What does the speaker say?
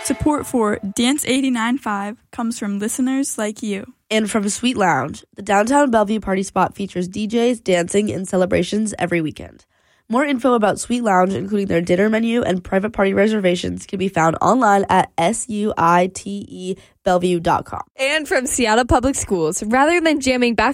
Support for Dance 89.5 comes from listeners like you. And from Sweet Lounge, the downtown Bellevue party spot features DJs, dancing, and celebrations every weekend. More info about Sweet Lounge, including their dinner menu and private party reservations, can be found online at suitebellevue.com. And from Seattle Public Schools, rather than jamming back